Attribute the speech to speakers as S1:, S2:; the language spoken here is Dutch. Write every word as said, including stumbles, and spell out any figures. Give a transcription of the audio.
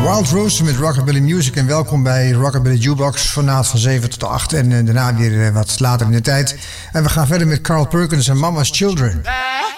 S1: Wild Rose met Rockabilly Music en welkom bij Rockabilly Jukebox. Vanavond van zeven tot acht en daarna weer wat later in de tijd. En we gaan verder met Carl Perkins en Mama's Children.